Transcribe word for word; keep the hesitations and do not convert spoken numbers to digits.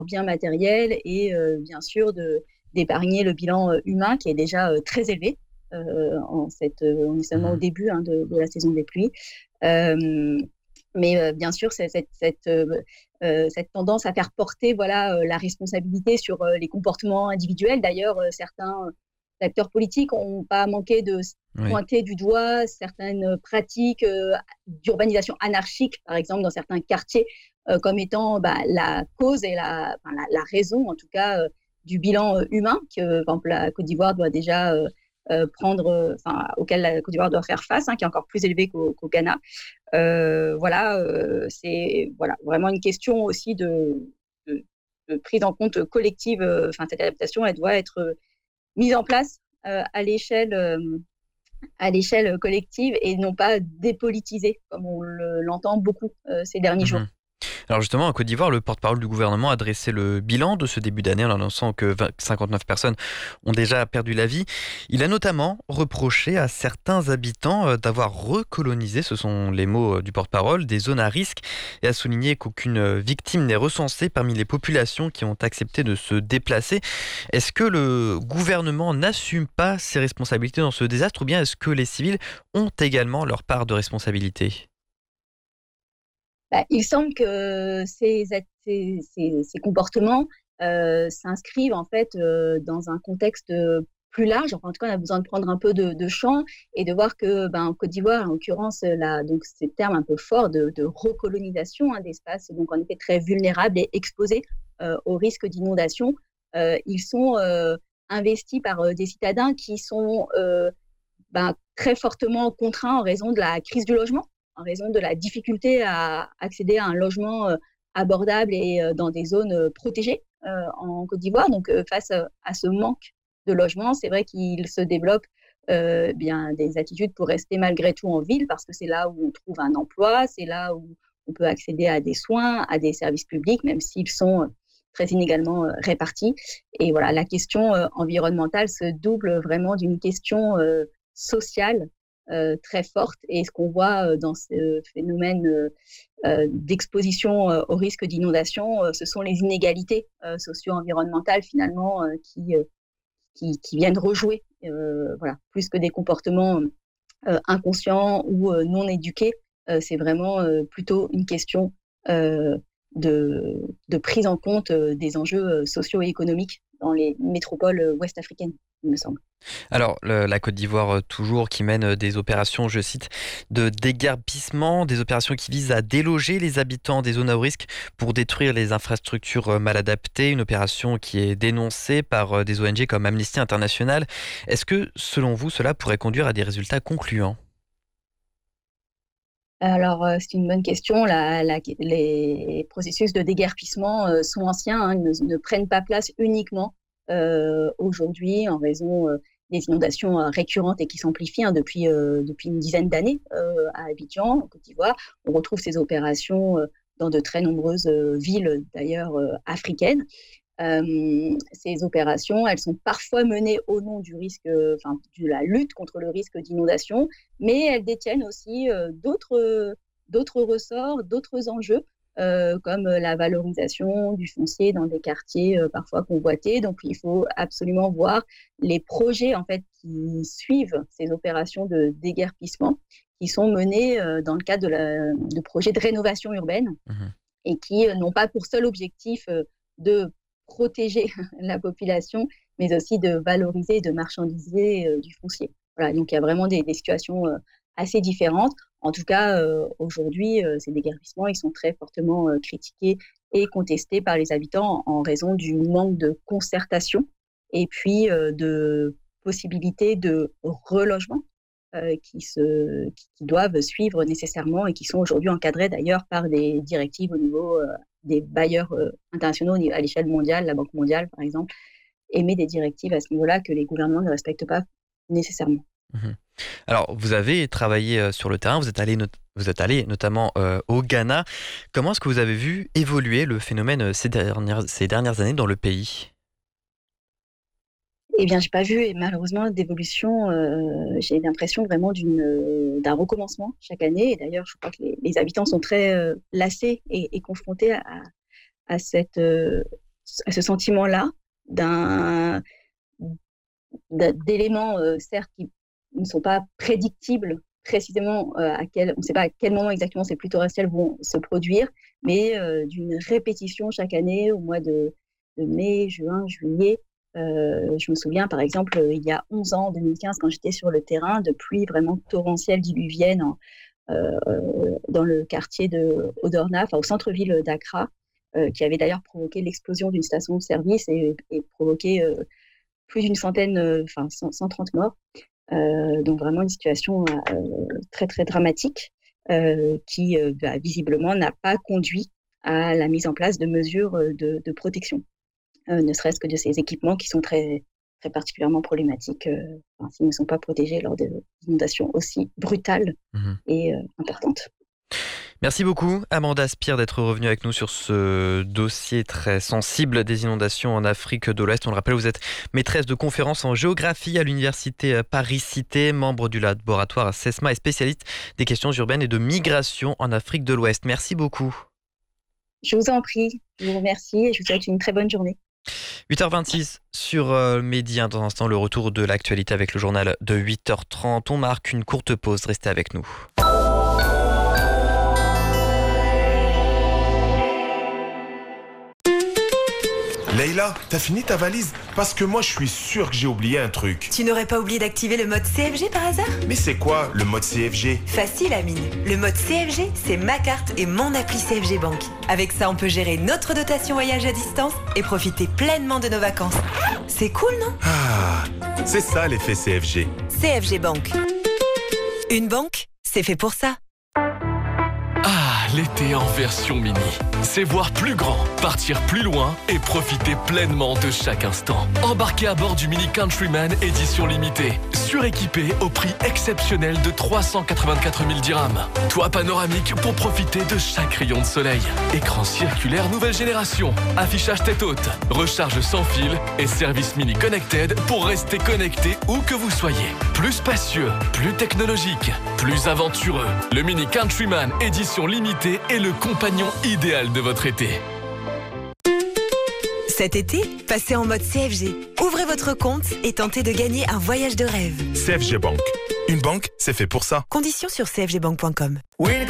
biens matériels et euh, bien sûr de, d'épargner le bilan euh, humain qui est déjà euh, très élevé. Euh, en cette, euh, on est seulement au Mmh. début hein, de, de la saison des pluies. Euh, mais euh, bien sûr, c'est cette, cette, euh, euh, cette tendance à faire porter voilà, euh, la responsabilité sur euh, les comportements individuels. D'ailleurs, euh, certains acteurs politiques n'ont pas manqué de Oui. pointer du doigt certaines pratiques euh, d'urbanisation anarchique, par exemple, dans certains quartiers, euh, comme étant bah, la cause et la, enfin, la, la raison, en tout cas, euh, du bilan euh, humain que, par exemple, la Côte d'Ivoire doit déjà euh, euh, prendre, enfin, auquel la Côte d'Ivoire doit faire face, hein, qui est encore plus élevé qu'au, qu'au Ghana. Euh, voilà, euh, c'est voilà, vraiment une question aussi de, de, de prise en compte collective. Enfin, cette adaptation, elle doit être mise en place euh, à l'échelle euh, à l'échelle collective et non pas dépolitisée, comme on le, l'entend beaucoup euh, ces derniers jours. Mmh. Alors justement, en Côte d'Ivoire, le porte-parole du gouvernement a dressé le bilan de ce début d'année en annonçant que vingt cinquante-neuf personnes ont déjà perdu la vie. Il a notamment reproché à certains habitants euh, d'avoir recolonisé, ce sont les mots euh, du porte-parole, des zones à risque et a souligné qu'aucune euh, victime n'est recensée parmi les populations qui ont accepté de se déplacer. Est-ce que le gouvernement n'assume pas ses responsabilités dans ce désastre ou bien est-ce que les civils ont également leur part de responsabilité ? Bah, il semble que ces, ces, ces, ces comportements euh, s'inscrivent en fait euh, dans un contexte plus large. Enfin, en tout cas, on a besoin de prendre un peu de, de champ et de voir que, ben, en Côte d'Ivoire, en l'occurrence, là, donc ces termes un peu forts de, de recolonisation hein, d'espaces, donc en effet très vulnérables et exposés euh, au risque d'inondation, euh, ils sont euh, investis par euh, des citadins qui sont euh, ben, très fortement contraints en raison de la crise du logement, en raison de la difficulté à accéder à un logement euh, abordable et euh, dans des zones euh, protégées euh, en Côte d'Ivoire. Donc, euh, face à, à ce manque de logement, c'est vrai qu'il se développe euh, bien des attitudes pour rester malgré tout en ville, parce que c'est là où on trouve un emploi, c'est là où on peut accéder à des soins, à des services publics, même s'ils sont euh, très inégalement euh, répartis. Et voilà, la question euh, environnementale se double vraiment d'une question euh, sociale euh, très forte. Et ce qu'on voit euh, dans ce phénomène euh, euh, d'exposition euh, au risque d'inondation, euh, ce sont les inégalités euh, socio-environnementales finalement euh, qui, euh, qui, qui viennent rejouer, euh, voilà, plus que des comportements euh, inconscients ou euh, non éduqués. Euh, c'est vraiment euh, plutôt une question euh, de, de prise en compte euh, des enjeux euh, sociaux et économiques dans les métropoles euh, ouest-africaines, il me semble. Alors, le- la Côte d'Ivoire, euh, toujours, qui mène euh, des opérations, je cite, de déguerpissement, des opérations qui visent à déloger les habitants des zones à haut risque pour détruire les infrastructures euh, mal adaptées, une opération qui est dénoncée par euh, des O N G comme Amnesty International. Est-ce que, selon vous, cela pourrait conduire à des résultats concluants ? Alors, euh, c'est une bonne question. La, la, les processus de déguerpissement euh, sont anciens, hein, ne, ne prennent pas place uniquement euh, aujourd'hui en raison euh, des inondations euh, récurrentes et qui s'amplifient hein, depuis, euh, depuis une dizaine d'années euh, à Abidjan, en Côte d'Ivoire. On retrouve ces opérations euh, dans de très nombreuses euh, villes, d'ailleurs, euh, africaines. Euh, ces opérations, elles sont parfois menées au nom du risque, euh, enfin, de la lutte contre le risque d'inondation, mais elles détiennent aussi euh, d'autres, d'autres ressorts, d'autres enjeux, euh, comme la valorisation du foncier dans des quartiers euh, parfois convoités. Donc, il faut absolument voir les projets en fait qui suivent ces opérations de déguerpissement, qui sont menés euh, dans le cadre de, la, de projets de rénovation urbaine Mhm. et qui euh, n'ont pas pour seul objectif euh, de protéger la population, mais aussi de valoriser et de marchandiser euh, du foncier. Voilà, donc il y a vraiment des, des situations euh, assez différentes. En tout cas, euh, aujourd'hui, euh, ces déguerpissements, ils sont très fortement euh, critiqués et contestés par les habitants en, en raison du manque de concertation et puis euh, de possibilités de relogement euh, qui, se, qui, qui doivent suivre nécessairement et qui sont aujourd'hui encadrés d'ailleurs par des directives au niveau euh, des bailleurs euh, internationaux à l'échelle mondiale. La Banque mondiale, par exemple, émet des directives à ce niveau-là que les gouvernements ne respectent pas nécessairement. Mhm. Alors, vous avez travaillé euh, sur le terrain, vous êtes allé, not- vous êtes allé notamment euh, au Ghana. Comment est-ce que vous avez vu évoluer le phénomène euh, ces dernières, ces dernières années dans le pays ? Eh bien, j'ai pas vu malheureusement d'évolution. Euh, j'ai l'impression vraiment d'une, euh, d'un recommencement chaque année. Et d'ailleurs, je crois que les, les habitants sont très euh, lassés et, et confrontés à, à cette, euh, à ce sentiment-là d'un, d'un d'éléments, euh, certes, qui ne sont pas prédictibles précisément euh, à quel, on ne sait pas à quel moment exactement ces plutoratiels vont se produire, mais euh, d'une répétition chaque année au mois de, de mai, juin, juillet. Euh, je me souviens, par exemple, euh, il y a onze ans, en deux mille quinze, quand j'étais sur le terrain, de pluies vraiment torrentielles diluviennes en, euh, dans le quartier de Odorna, enfin, au centre-ville d'Accra, euh, qui avait d'ailleurs provoqué l'explosion d'une station de service et, et provoqué euh, plus d'une centaine, euh, enfin cent trente morts. Euh, donc vraiment une situation euh, très très dramatique euh, qui euh, bah, visiblement n'a pas conduit à la mise en place de mesures de, de protection. Euh, ne serait-ce que de ces équipements qui sont très, très particulièrement problématiques euh, enfin, s'ils ne sont pas protégés lors d'inondations aussi brutales mmh. et euh, importantes. Merci beaucoup, Amanda Spire, d'être revenue avec nous sur ce dossier très sensible des inondations en Afrique de l'Ouest. On le rappelle, vous êtes maîtresse de conférences en géographie à l'université Paris-Cité, membre du laboratoire SESMA et spécialiste des questions urbaines et de migration en Afrique de l'Ouest. Merci beaucoup. Je vous en prie, je vous remercie et je vous souhaite une très bonne journée. huit heures vingt-six sur euh, Midi. Dans un instant, le retour de l'actualité avec le journal de huit heures trente. On marque une courte pause. Restez avec nous. Leïla, t'as fini ta valise? Parce que moi, je suis sûr que j'ai oublié un truc. Tu n'aurais pas oublié d'activer le mode C F G par hasard? Mais c'est quoi, le mode C F G? Facile, Amine. Le mode C F G, c'est ma carte et mon appli C F G Bank. Avec ça, on peut gérer notre dotation voyage à distance et profiter pleinement de nos vacances. C'est cool, non? Ah, c'est ça l'effet C F G. C F G Bank. Une banque, c'est fait pour ça. Ah, l'été en version mini. C'est voir plus grand, partir plus loin et profiter pleinement de chaque instant. Embarquez à bord du Mini Countryman édition limitée. Suréquipé au prix exceptionnel de trois cent quatre-vingt-quatre mille dirhams. Toit panoramique pour profiter de chaque rayon de soleil. Écran circulaire nouvelle génération. Affichage tête haute. Recharge sans fil et service Mini Connected pour rester connecté où que vous soyez. Plus spacieux, plus technologique, plus aventureux. Le Mini Countryman édition limitée est le compagnon idéal de votre été. Cet été, passez en mode C F G. Ouvrez votre compte et tentez de gagner un voyage de rêve. C F G Bank. Une banque, c'est fait pour ça. Conditions sur c f g bank point com.